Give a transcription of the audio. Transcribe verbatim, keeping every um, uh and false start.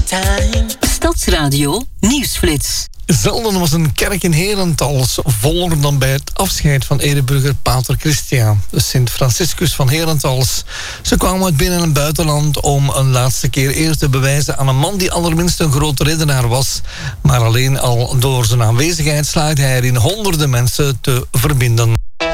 time. Stadsradio Nieuwsflits. Zelden was een kerk in Herentals voller dan bij het afscheid van ereburger Pater Christian, de Sint Franciscus van Herentals. Ze kwamen uit binnen- en buitenland om een laatste keer eer te bewijzen aan een man die allerminst een grote redenaar was. Maar alleen al door zijn aanwezigheid slaagde hij erin honderden mensen te verbinden.